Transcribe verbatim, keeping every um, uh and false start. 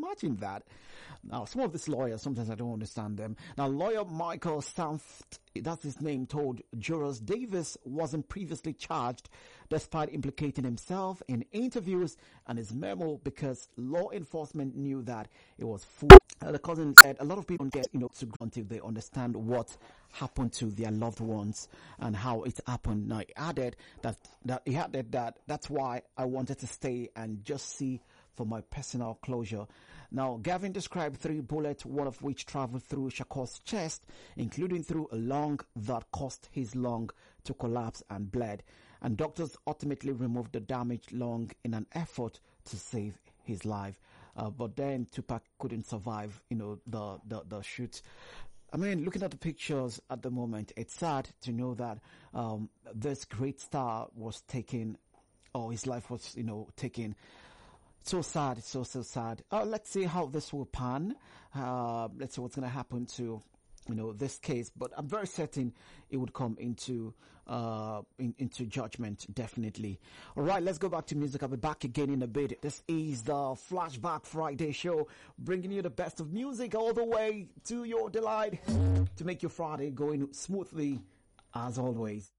Imagine that. Now, some of these lawyers, sometimes I don't understand them. Now, lawyer Michael Sanft, that's his name, told jurors Davis wasn't previously charged despite implicating himself in interviews and his memo because law enforcement knew that it was full. Uh, the cousin said a lot of people don't get, you know, to go until they understand what happened to their loved ones and how it happened. Now, he added that, that he added that that's why I wanted to stay and just see for my personal closure. Now, Gavin described three bullets, one of which traveled through Shakur's chest, including through a lung that caused his lung to collapse and bled. And doctors ultimately removed the damaged lung in an effort to save his life. Uh, but then Tupac couldn't survive, you know, the, the, the shoot. I mean, looking at the pictures at the moment, it's sad to know that um, this great star was taken, or his life was, you know, taken. So sad, it's so, so sad. Uh, let's see how this will pan. Uh, let's see what's going to happen to, you know, this case. But I'm very certain it would come into, uh, in, into judgment, definitely. All right, let's go back to music. I'll be back again in a bit. This is the Flashback Friday show, bringing you the best of music all the way to your delight to make your Friday going smoothly as always.